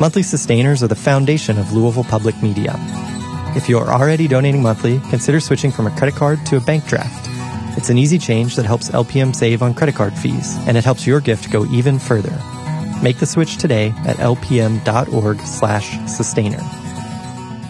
Monthly sustainers are the foundation of Louisville Public Media. If you are already donating monthly, consider switching from a credit card to a bank draft. It's an easy change that helps LPM save on credit card fees, and it helps your gift go even further. Make the switch today at lpm.org/sustainer.